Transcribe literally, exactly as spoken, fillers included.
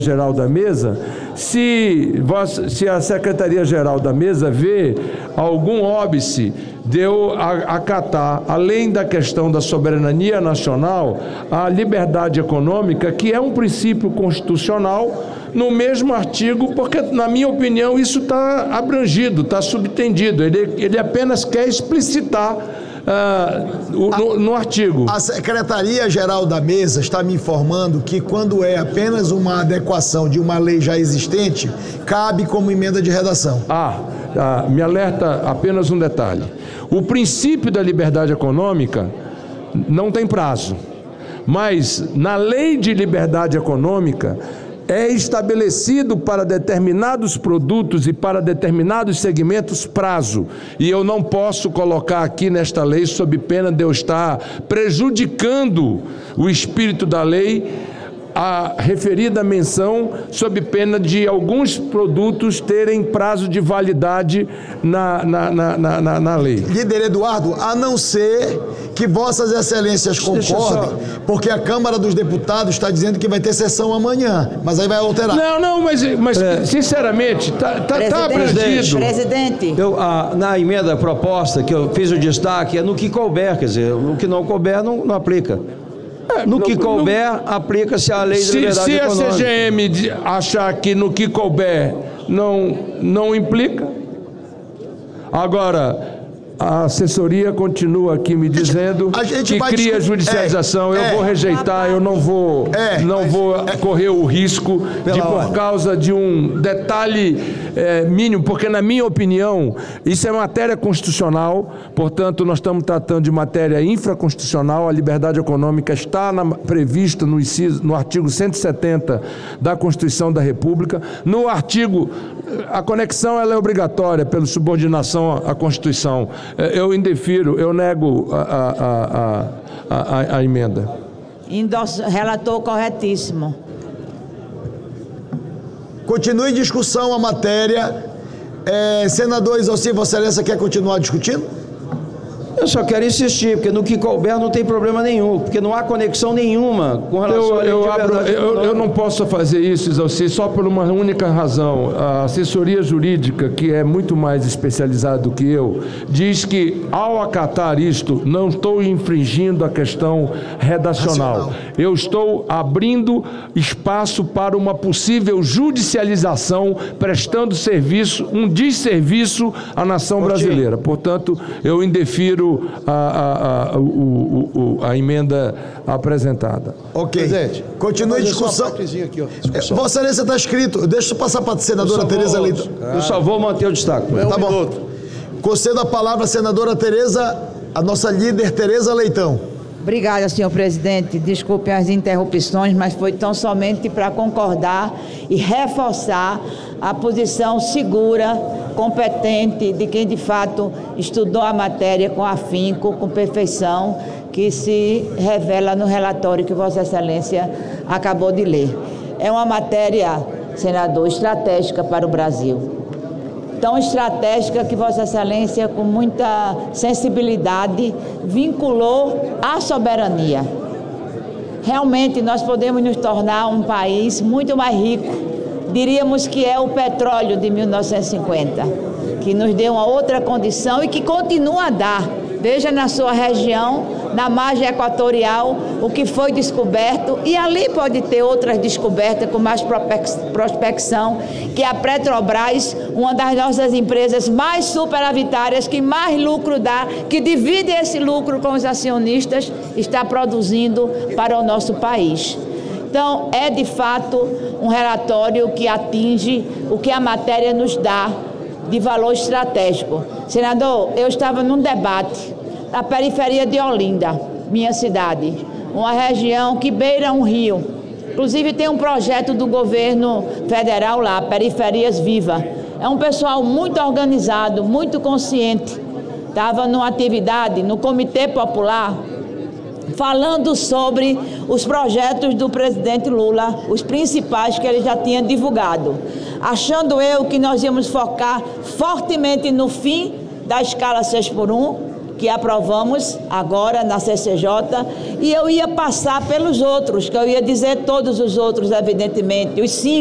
Geral da Mesa, se, se a Secretaria-Geral da Mesa vê algum óbice de eu acatar, além da questão da soberania nacional, a liberdade econômica, que é um princípio constitucional, no mesmo artigo, porque, na minha opinião, isso está abrangido, está subtendido, ele, ele apenas quer explicitar Uh, o, no, no artigo. A Secretaria-Geral da Mesa está me informando que, quando é apenas uma adequação de uma lei já existente, cabe como emenda de redação. Ah, ah, me alerta apenas um detalhe. O princípio da liberdade econômica não tem prazo, mas na lei de liberdade econômica é estabelecido para determinados produtos e para determinados segmentos prazo. E eu não posso colocar aqui nesta lei, sob pena de eu estar prejudicando o espírito da lei, a referida menção, sob pena de alguns produtos terem prazo de validade na, na, na, na, na lei. Líder Eduardo, a não ser que vossas excelências concordem, só... porque a Câmara dos Deputados está dizendo que vai ter sessão amanhã, mas aí vai alterar. Não, não, mas, mas é. sinceramente, está tá, tá presidente, presidente. Eu, a, na emenda proposta que eu fiz o destaque é no que couber, quer dizer, no que não couber não, não aplica. É, no que couber, aplica-se a lei da liberdade se econômica. Se a C G M achar que no que couber não, não implica, agora a assessoria continua aqui me dizendo a gente, a gente que cria judicialização. É, eu é, vou rejeitar, eu não vou, é, não vou é, correr o risco de, por hora. causa de um detalhe é, mínimo, porque, na minha opinião, isso é matéria constitucional, portanto, nós estamos tratando de matéria infraconstitucional. A liberdade econômica está na, prevista no, inciso, no artigo cento e setenta da Constituição da República. No artigo, a conexão ela é obrigatória pela subordinação à Constituição. Eu indefiro, eu nego a, a, a, a, a emenda. Endosso, relator corretíssimo. Continue em discussão a matéria. É, senador Exaucir, Vossa Excelência quer continuar discutindo? Eu só quero insistir, porque no que couber não tem problema nenhum, porque não há conexão nenhuma com relação eu, eu, abro, eu, eu não posso fazer isso, Exaucir, só por uma única razão. A assessoria jurídica, que é muito mais especializada do que eu, diz que, ao acatar isto, não estou infringindo a questão redacional. Racional. Eu estou abrindo espaço para uma possível judicialização, prestando serviço, um desserviço à nação brasileira. Portanto, eu indefiro A, a, a, o, o, a emenda apresentada. Ok. Presidente, continue a discussão. Aqui, ó, discussão. Vossa Excelência está escrito. Deixa eu passar para a senadora Tereza Leitão. Eu só vou manter o destaque. É um tá bom. Minuto. Concedo a palavra à senadora Tereza, a nossa líder Tereza Leitão. Obrigada, senhor presidente. Desculpe as interrupções, mas foi tão somente para concordar e reforçar a posição segura, competente de quem de fato estudou a matéria com afinco, com perfeição, que se revela no relatório que Vossa Excelência acabou de ler. É uma matéria, senador, estratégica para o Brasil. Tão estratégica que Vossa Excelência, com muita sensibilidade, vinculou à soberania. Realmente nós podemos nos tornar um país muito mais rico. Diríamos que é o petróleo de mil novecentos e cinquenta, que nos deu uma outra condição e que continua a dar. Veja na sua região, na margem equatorial, o que foi descoberto, e ali pode ter outras descobertas com mais prospecção, que a Petrobras, uma das nossas empresas mais superavitárias, que mais lucro dá, que divide esse lucro com os acionistas, está produzindo para o nosso país. Então, é de fato um relatório que atinge o que a matéria nos dá de valor estratégico. Senador, eu estava num debate na periferia de Olinda, minha cidade, uma região que beira um rio. Inclusive tem um projeto do governo federal lá, Periferias Viva. É um pessoal muito organizado, muito consciente. Estava numa atividade no Comitê Popular, falando sobre os projetos do presidente Lula, os principais que ele já tinha divulgado. Achando eu que nós íamos focar fortemente no fim da escala seis por um, que aprovamos agora na C C J, e eu ia passar pelos outros, que eu ia dizer todos os outros, evidentemente, os cinco